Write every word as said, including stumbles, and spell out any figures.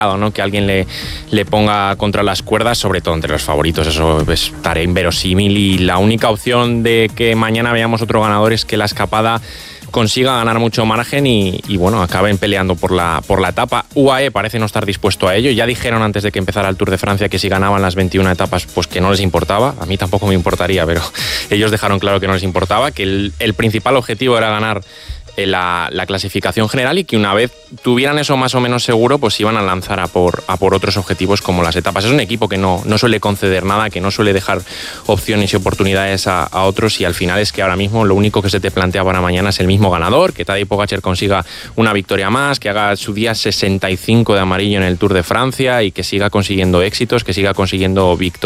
¿no? Que alguien le, le ponga contra las cuerdas, sobre todo entre los favoritos, eso es tarea inverosímil, y la única opción de que mañana veamos otro ganador es que la escapada consiga ganar mucho margen y, y bueno, acaben peleando por la, por la etapa. U A E parece no estar dispuesto a ello. Ya dijeron antes de que empezara el Tour de Francia que si ganaban las veintiuna etapas, pues que no les importaba. A mí tampoco me importaría, pero ellos dejaron claro que no les importaba, que el, el principal objetivo era ganar La, la clasificación general, y que una vez tuvieran eso más o menos seguro, pues iban a lanzar a por, a por otros objetivos como las etapas. Es un equipo que no, no suele conceder nada, que no suele dejar opciones y oportunidades a, a otros, y al final es que ahora mismo lo único que se te plantea para mañana es el mismo ganador, que Tadej Pogačar consiga una victoria más, que haga su día sesenta y cinco de amarillo en el Tour de Francia y que siga consiguiendo éxitos, que siga consiguiendo victorias.